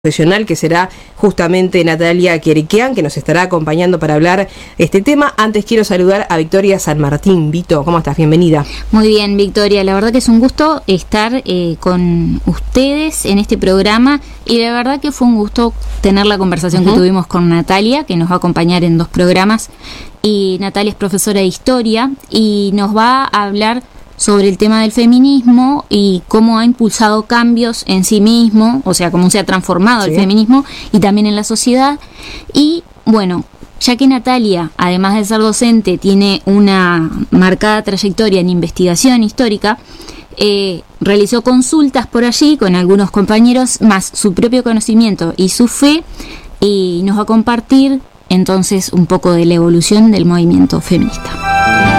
profesional, que será justamente Natalia Querequian, que nos estará acompañando para hablar este tema. Antes quiero saludar a Victoria San Martín. Vito, ¿cómo estás? Bienvenida. Muy bien, Victoria, la verdad que es un gusto estar con ustedes en este programa, y la verdad que fue un gusto tener la conversación que tuvimos con Natalia, que nos va a acompañar en 2 programas. Y Natalia es profesora de historia y nos va a hablar sobre el tema del feminismo y cómo ha impulsado cambios en sí mismo, o sea, cómo se ha transformado el feminismo y también en la sociedad. Y bueno, ya que Natalia, además de ser docente, tiene una marcada trayectoria en investigación histórica, realizó consultas por allí con algunos compañeros, más su propio conocimiento y su fe, y nos va a compartir entonces un poco de la evolución del movimiento feminista.